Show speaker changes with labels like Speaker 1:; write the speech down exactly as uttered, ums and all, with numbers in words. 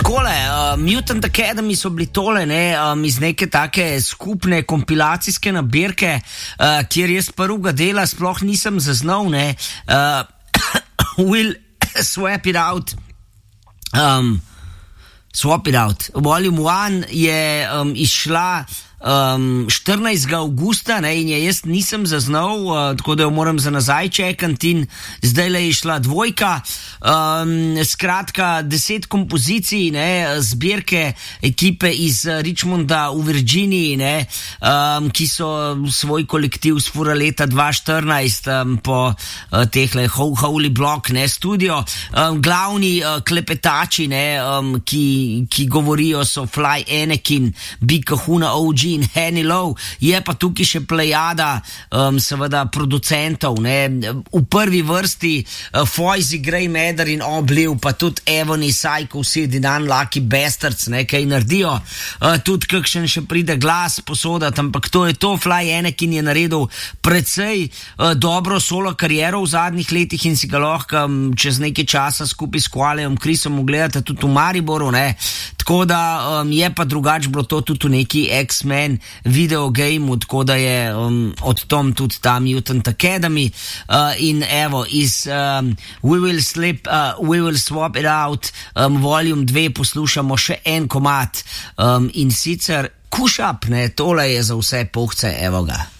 Speaker 1: takole, uh, Mutant Academy so bili tole, ne, um, iz neke take skupne kompilacijske nabirke, uh, kjer jaz prvega dela sploh nisem zaznal, ne, uh, We'll Swap It Out, um, Swap It Out, Volume one je um, izšla Um, štirinajstega avgusta, ne, in je jaz nisem zaznal, uh, tako da jo moram za nazaj čekati in zdaj le je šla dvojka. Um, skratka, deset kompozicij, ne, zbirke ekipe iz Richmonda v Virginiji, ne, um, ki so svoj kolektiv sfura leta dva štirinajst um, po uh, tehle Holy Block, ne, studio. Um, glavni uh, klepetači, ne, um, ki, ki govorijo, so Fly Anakin, Big Kahuna O G in Henny Low, je pa tukaj še plejada um, seveda producentov, ne, v prvi vrsti uh, Foyzi, Grey Matter in Obliv, pa tudi Evony, Psycho, Sid in Unlucky Bastards, ne, kaj naredijo, uh, tudi kakšen še pride glas posodat, ampak to je to. Fly Anakin je naredil precej uh, dobro solo kariero v zadnjih letih in si ga lahko um, čez nekaj časa skupaj s Koalejem Chrisom ogledate tudi v Mariboru, ne, tako da um, je pa drugače bilo to tudi v neki X-Men video game, tako da je um, od tom tudi ta Mutant Academy uh, in evo iz um, We Will Slip, uh, We Will Swap It Out um, volume dva poslušamo še en komad um, in sicer Kuš Up, ne, tole je za vse pohce, evo ga.